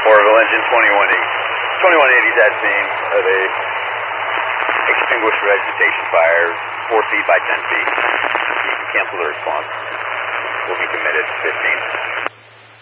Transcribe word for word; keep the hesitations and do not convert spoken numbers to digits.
Orville engine twenty-one eighty. twenty-one eighty is at scene of a extinguished vegetation fire, four feet by ten feet. Cancel the response. Will be committed. fifteen.